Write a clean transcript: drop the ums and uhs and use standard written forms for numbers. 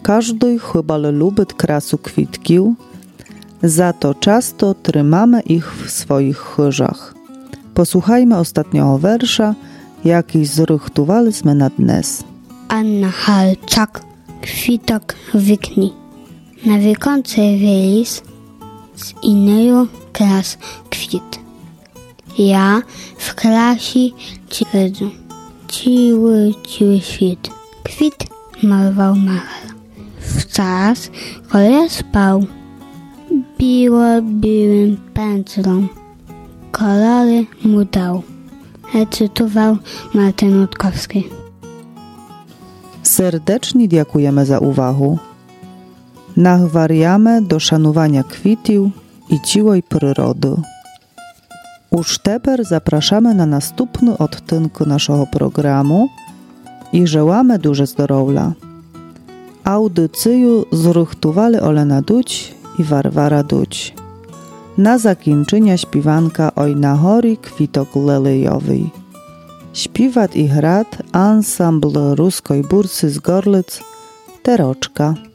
każdy chyba lubit krasu kwitkił, za to często trzymamy ich w swoich chyżach. Posłuchajmy ostatniego wersza, jaki zrychtowaliśmy na dnes. Anna Halczak, kwitok wykni. Na wiekące wielis z innego klas kwit. Ja w klasie ciedzę. Ciły świt. Kwit malował malarz. Wczas, kiedy spał, biłym pędzlą. Kolory mu dał. Recytował Martin Rutkowski. Serdecznie dziękujemy za uwagę. Nachwariamy do szanowania kwitił i ciłej przyrody. Już teraz zapraszamy na następny odcinek naszego programu i żełamy dużo zdrowia. Audycję zrychtowali Olena Duć i Warwara Duć. Na zakończenie śpiewanka Oj na hori kwitok lelejowy. Śpiewać i grać ansambl ruskiej bursy z Gorlic Teroczka.